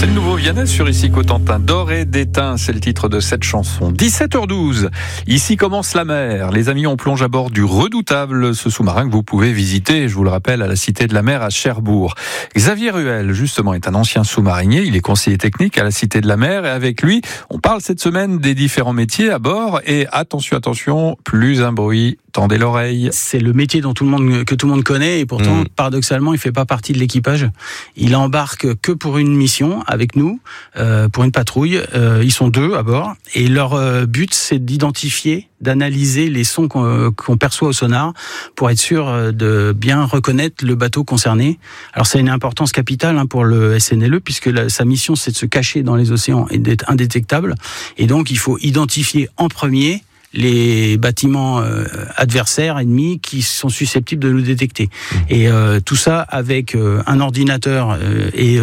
C'est le nouveau Vianney sur Ici Cotentin. Doré d'étain, c'est le titre de cette chanson. 17h12, ici commence la mer. Les amis, on plonge à bord du Redoutable, ce sous-marin que vous pouvez visiter, je vous le rappelle, à la Cité de la Mer à Cherbourg. Xavier Ruel, justement, est un ancien sous-marinier. Il est conseiller technique à la Cité de la Mer. Et avec lui, on parle cette semaine des différents métiers à bord. Et attention, plus un bruit, tendez l'oreille. C'est le métier que tout le monde connaît et pourtant, paradoxalement, il fait pas partie de l'équipage. Il embarque que pour une mission avec nous, pour une patrouille. Ils sont 2 à bord et leur but, c'est d'identifier, d'analyser les sons qu'on perçoit au sonar pour être sûr de bien reconnaître le bateau concerné. Alors, ça a une importance capitale pour le SNLE puisque sa mission, c'est de se cacher dans les océans et d'être indétectable. Et donc, il faut identifier en premier les bâtiments adversaires, ennemis, qui sont susceptibles de nous détecter. Et tout ça avec un ordinateur et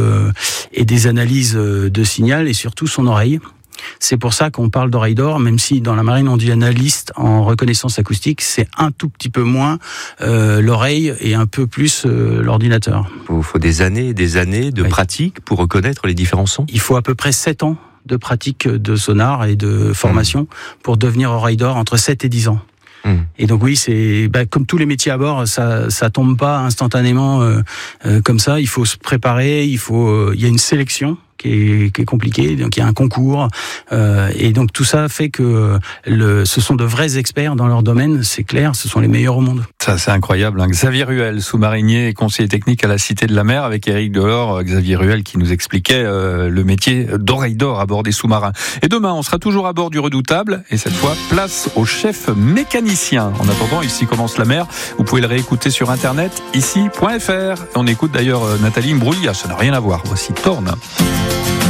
des analyses de signal et surtout son oreille. C'est pour ça qu'on parle d'oreille d'or, même si dans la marine on dit analyste en reconnaissance acoustique, c'est un tout petit peu moins l'oreille et un peu plus l'ordinateur. Il faut des années et des années de pratique pour reconnaître les différents sons. Il faut à peu près 7 ans de pratique de sonar et de formation pour devenir oreille d'or, entre 7 et 10 ans. Et donc oui, c'est comme tous les métiers à bord, ça tombe pas instantanément comme ça. Il faut se préparer, il y a une sélection qui est compliquée, donc il y a un concours et donc tout ça fait que ce sont de vrais experts dans leur domaine, c'est clair, ce sont les meilleurs au monde. Ça c'est incroyable. Xavier Ruel, sous-marinier et conseiller technique à la Cité de la Mer, avec Éric Delors. Xavier Ruel qui nous expliquait le métier d'oreille d'or à bord des sous-marins. Et demain, on sera toujours à bord du Redoutable et cette fois, place au chef mécanicien. En attendant, Ici commence la mer. Vous pouvez le réécouter sur internet, ici.fr. On écoute d'ailleurs Nathalie Imbruglia, ça n'a rien à voir. Voici Torne.